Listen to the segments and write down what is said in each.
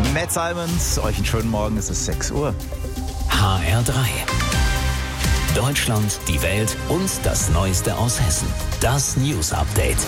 Matt Simons, euch einen schönen Morgen, es ist 6 Uhr. HR3. Deutschland, die Welt und das Neueste aus Hessen. Das News Update.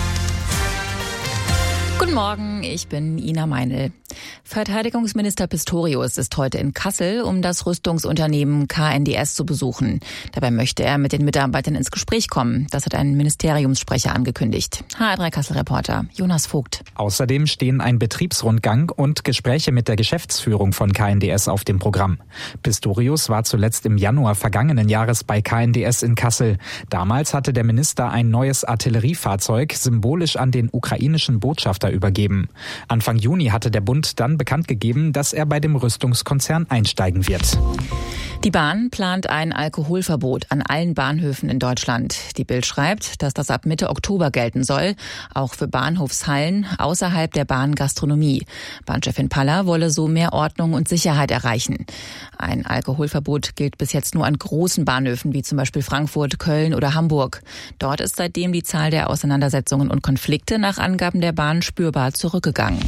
Guten Morgen, ich bin Ina Meinl. Verteidigungsminister Pistorius ist heute in Kassel, um das Rüstungsunternehmen KNDS zu besuchen. Dabei möchte er mit den Mitarbeitern ins Gespräch kommen. Das hat ein Ministeriumssprecher angekündigt. HR3 Kassel-Reporter Jonas Vogt. Außerdem stehen ein Betriebsrundgang und Gespräche mit der Geschäftsführung von KNDS auf dem Programm. Pistorius war zuletzt im Januar vergangenen Jahres bei KNDS in Kassel. Damals hatte der Minister ein neues Artilleriefahrzeug symbolisch an den ukrainischen Botschafter übergeben. Anfang Juni hatte der Bund dann bekannt gegeben, dass er bei dem Rüstungskonzern einsteigen wird. Die Bahn plant ein Alkoholverbot an allen Bahnhöfen in Deutschland. Die Bild schreibt, dass das ab Mitte Oktober gelten soll, auch für Bahnhofshallen außerhalb der Bahngastronomie. Bahnchefin Paller wolle so mehr Ordnung und Sicherheit erreichen. Ein Alkoholverbot gilt bis jetzt nur an großen Bahnhöfen wie zum Beispiel Frankfurt, Köln oder Hamburg. Dort ist seitdem die Zahl der Auseinandersetzungen und Konflikte nach Angaben der Bahn spürbar zurückgegangen.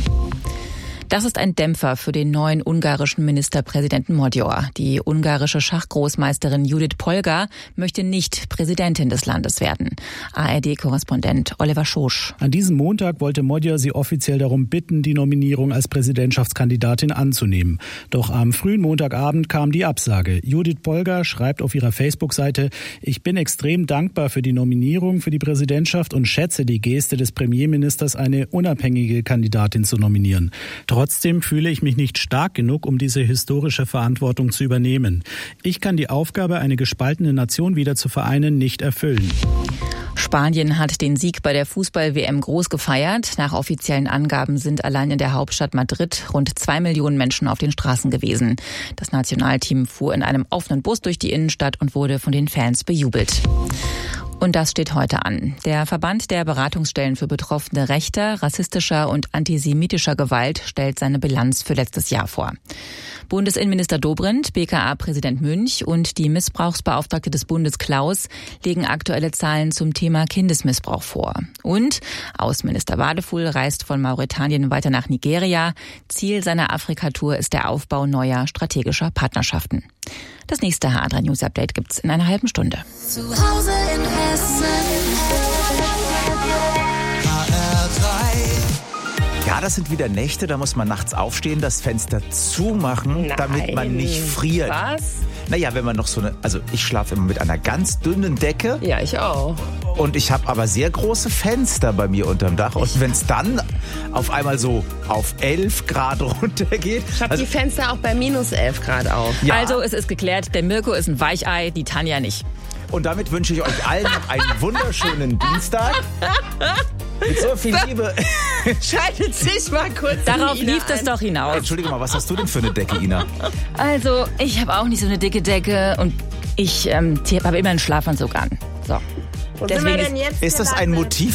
Das ist ein Dämpfer für den neuen ungarischen Ministerpräsidenten Magyar. Die ungarische Schachgroßmeisterin Judith Polgar möchte nicht Präsidentin des Landes werden. ARD-Korrespondent Oliver Schosch. An diesem Montag wollte Magyar sie offiziell darum bitten, die Nominierung als Präsidentschaftskandidatin anzunehmen. Doch am frühen Montagabend kam die Absage. Judith Polgar schreibt auf ihrer Facebook-Seite: Ich bin extrem dankbar für die Nominierung für die Präsidentschaft und schätze die Geste des Premierministers, eine unabhängige Kandidatin zu nominieren. Trotzdem fühle ich mich nicht stark genug, um diese historische Verantwortung zu übernehmen. Ich kann die Aufgabe, eine gespaltene Nation wieder zu vereinen, nicht erfüllen. Spanien hat den Sieg bei der Fußball-WM groß gefeiert. Nach offiziellen Angaben sind allein in der Hauptstadt Madrid rund 2 Millionen Menschen auf den Straßen gewesen. Das Nationalteam fuhr in einem offenen Bus durch die Innenstadt und wurde von den Fans bejubelt. Und das steht heute an. Der Verband der Beratungsstellen für Betroffene rechter, rassistischer und antisemitischer Gewalt stellt seine Bilanz für letztes Jahr vor. Bundesinnenminister Dobrindt, BKA-Präsident Münch und die Missbrauchsbeauftragte des Bundes Klaus legen aktuelle Zahlen zum Thema Kindesmissbrauch vor. Und Außenminister Wadefuhl reist von Mauretanien weiter nach Nigeria. Ziel seiner Afrika-Tour ist der Aufbau neuer strategischer Partnerschaften. Das nächste HR3 News Update gibt's in einer halben Stunde. Zu Hause in Hessen. HR3. Ja, das sind wieder Nächte, da muss man nachts aufstehen, das Fenster zumachen, damit man nicht friert. Was? Naja, wenn man noch so eine, also ich schlafe immer mit einer ganz dünnen Decke. Ja, ich auch. Und ich habe aber sehr große Fenster bei mir unterm Dach. Und wenn es dann auf einmal so auf 11 Grad runtergeht. Ich habe die Fenster auch bei minus 11 Grad auf. Ja. Also es ist geklärt, der Mirko ist ein Weichei, die Tanja nicht. Und damit wünsche ich euch allen noch einen wunderschönen Dienstag. Mit so viel Liebe. Schaltet sich mal kurz. Darauf Ina lief das doch hinaus. Entschuldige mal, was hast du denn für eine Decke, Ina? Also, ich habe auch nicht so eine dicke Decke und ich habe immer einen Schlafanzug an. So. Wo sind wir denn jetzt Ist das ein Motiv